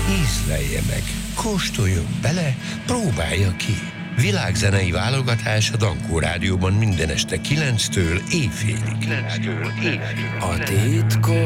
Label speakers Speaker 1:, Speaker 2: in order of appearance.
Speaker 1: ízlelje meg, kóstoljon bele, próbálja ki. Világzenei válogatás a Dankó Rádióban minden este 9-től éjfélig. A titkos